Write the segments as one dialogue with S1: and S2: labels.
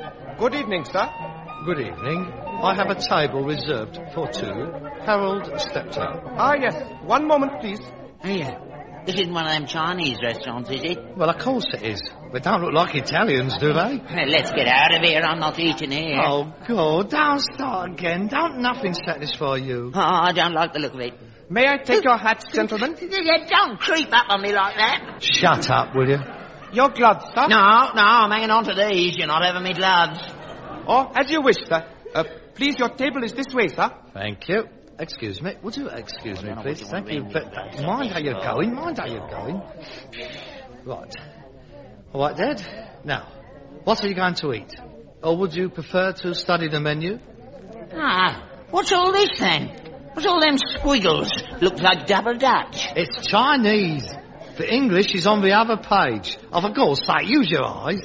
S1: Good evening, sir.
S2: Good evening. I have a table reserved for two. Harold Steptoe.
S1: Ah, yes. One moment, please.
S3: Here. This isn't one of them Chinese restaurants, is it?
S2: Well, of course it is. They don't look like Italians, do they?
S3: Let's get out of here. I'm not eating here.
S2: Oh, God, don't start again. Don't nothing satisfy you.
S3: Oh, I don't like the look of it.
S1: May I take your hats, gentlemen?
S3: Don't creep up on me like that.
S2: Shut up, will you?
S1: Your gloves, sir?
S3: No, I'm hanging on to these. You're not having me gloves.
S1: Oh, as you wish, sir. Please, your table is this way, sir.
S2: Thank you. Excuse me. Would you excuse me, please? Thank you. Mind how you're going. Mind how you're going. Right. All right, Dad. Now, what are you going to eat? Or would you prefer to study the menu?
S3: What's all this then? What's all them squiggles? Looks like double Dutch.
S2: It's Chinese. The English is on the other page. Oh, for God's sake, use your eyes.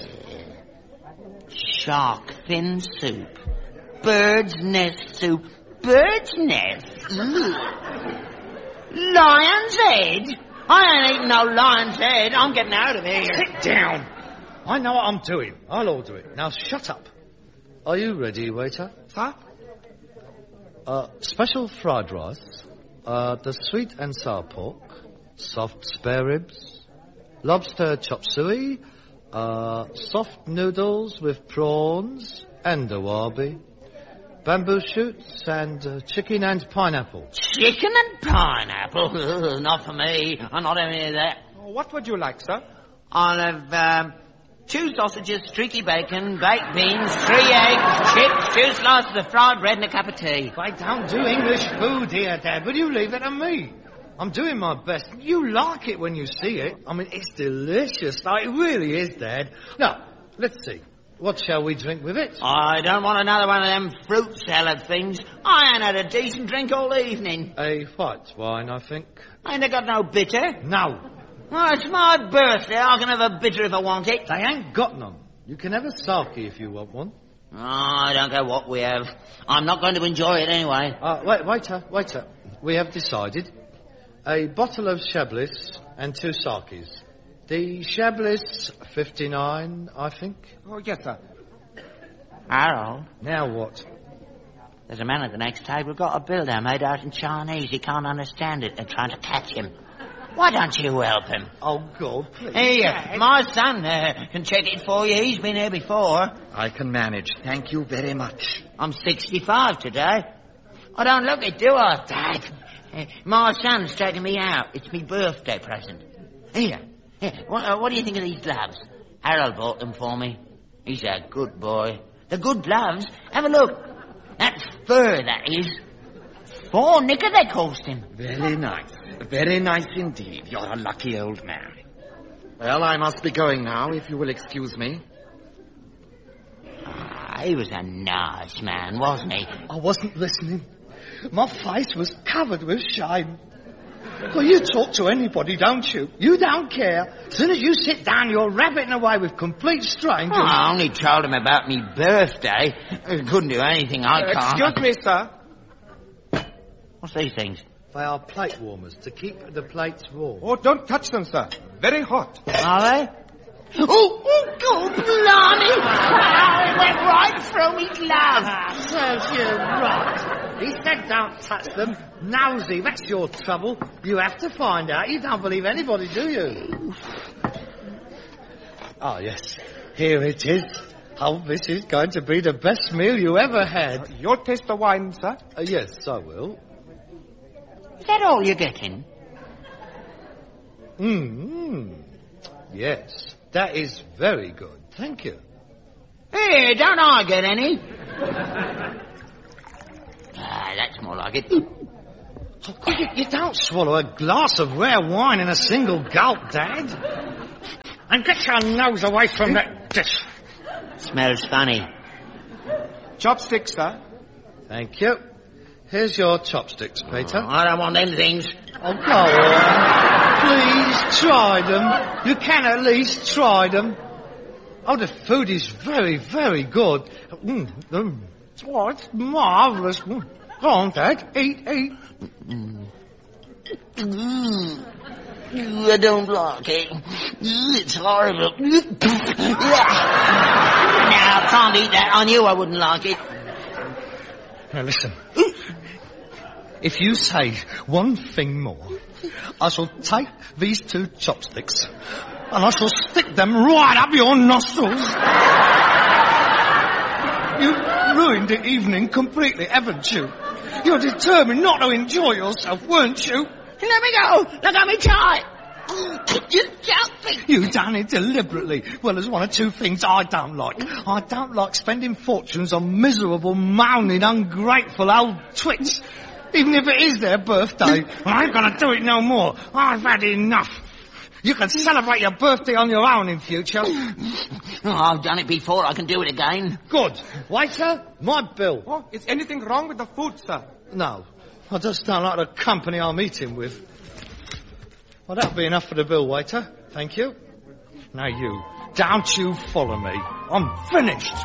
S3: Shark fin soup. Bird's nest soup. Bird's nest? Lion's head? I ain't eating no lion's head. I'm getting out of here.
S2: Sit down. I know what I'm doing. I'll order it. Now shut up. Are you ready, waiter?
S1: Sir?
S2: Special fried rice, the sweet and sour pork, soft spare ribs, lobster chop suey, soft noodles with prawns and a wabi, bamboo shoots and chicken and pineapple.
S3: Chicken and pineapple? Not for me. I'm not having any of that.
S1: What would you like, sir?
S3: I'll have 2 sausages, streaky bacon, baked beans, 3 eggs, chips, 2 slices of fried bread and a cup of tea.
S2: I don't do English food here, Dad. Will you leave it to me? I'm doing my best. You like it when you see it. I mean, it's delicious. It really is, Dad. Now, let's see. What shall we drink with it?
S3: I don't want another one of them fruit salad things. I ain't had a decent drink all evening.
S2: A white wine, I think.
S3: Ain't they got no bitter?
S2: No.
S3: Oh, it's my birthday. I can have a bitter if I want it.
S2: They ain't got none. You can have a sake if you want one.
S3: Oh, I don't care what we have. I'm not going to enjoy it anyway.
S2: Waiter. We have decided. A bottle of Chablis and 2 sakes. The Chablis, 59, I think.
S1: Oh, yes, sir.
S3: Harold,
S2: Now what?
S3: there's a man at the next table got a bill there made out in Chinese. He can't understand it. They're trying to catch him. Why don't you help him?
S2: Oh, God, please.
S3: Here, my son can check it for you. He's been here before.
S4: I can manage. Thank you very much.
S3: I'm 65 today. I don't look it, do I, Dad? My son's taking me out. It's my birthday present. Here. What do you think of these gloves? Harold bought them for me. He's a good boy. The good gloves. Have a look. That fur, that is. 4 knicker they cost him.
S4: Very nice. Very nice indeed. You're a lucky old man. Well, I must be going now, if you will excuse me.
S3: He was a nice man, wasn't he?
S2: I wasn't listening. My face was covered with shame. Well, you talk to anybody, don't you? You don't care. As soon as you sit down, you're rabbiting away with complete strangers.
S3: Oh, I only told him about me birthday. He couldn't do anything I can't.
S1: Excuse me, sir.
S3: What's these things?
S2: They are plate warmers to keep the plates warm.
S1: Oh, don't touch them, sir. Very hot.
S3: Are they? Oh, God, blimey! It went right through me glove.
S2: Serves you right. He said don't touch them. Nosy, that's your trouble. You have to find out. You don't believe anybody, do you? Oh, yes. Here it is. Oh, this is going to be the best meal you ever had.
S1: You'll taste the wine, sir.
S2: Yes, I will.
S3: Is that all you're getting?
S2: Yes, that is very good. Thank you.
S3: Hey, don't I get any? That's more like it.
S2: Oh, you don't swallow a glass of rare wine in a single gulp, Dad. And get your nose away from that dish.
S3: Smells funny.
S1: Chopsticks, sir.
S2: Thank you. Here's your chopsticks, Peter.
S3: I don't want them things.
S2: Oh, go on. Please try them. You can at least try them. Oh, the food is very, very good. Oh, it's marvellous. Go on, Dad. Eat.
S3: I don't like it. It's horrible. Now, can't eat that. I knew I wouldn't like it.
S2: Now listen. If you say one thing more, I shall take these 2 chopsticks and I shall stick them right up your nostrils. You ruined the evening completely, haven't you? You're determined not to enjoy yourself, weren't you?
S3: Let me go. Look at me tight. You jumping.
S2: You done it deliberately. Well, there's 1 or 2 things I don't like. I don't like spending fortunes on miserable, moaning, ungrateful old twits. Even if it is their birthday. I ain't gonna do it no more. I've had enough. You can celebrate your birthday on your own in future.
S3: Oh, I've done it before. I can do it again.
S2: Good. Waiter, my bill.
S1: Oh, is anything wrong with the food, sir?
S2: No. I just don't like the company I'm eating with. Well, that'll be enough for the bill, waiter. Thank you. Now you, don't you follow me. I'm finished.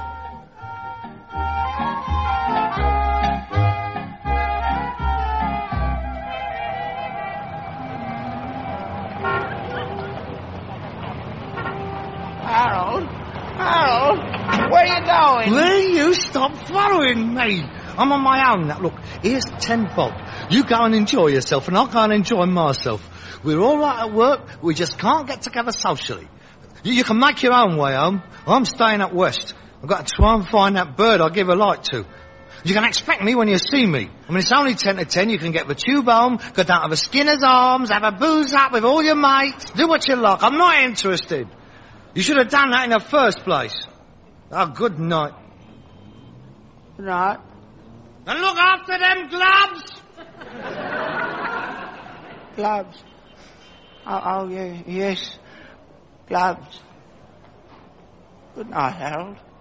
S3: Harold, where are you going?
S2: Will you stop following me? I'm on my own now. Look, here's 10 bob. You go and enjoy yourself, and I'll go and enjoy myself. We're all right at work. We just can't get together socially. You can make your own way home. I'm staying up west. I've got to try and find that bird I give a light to. You can expect me when you see me. I mean, it's only 10 to 10. You can get the tube home, go down to the Skinner's Arms, have a booze up with all your mates. Do what you like. I'm not interested. You should have done that in the first place. Oh, good night.
S3: Good night.
S2: And look after them gloves!
S3: Gloves. Oh, yeah, yes. Gloves. Good night, Harold.